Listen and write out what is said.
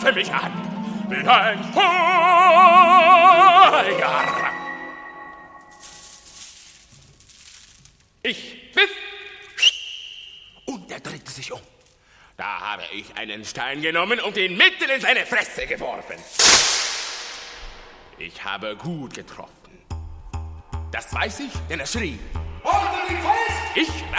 starrte mich an, wie ein Feuer. Ich biff, und er drehte sich um. Da habe ich einen Stein genommen und ihn mitten in seine Fresse geworfen. Ich habe gut getroffen. Das weiß ich, denn er schrie. Haltet ihn fest! Ich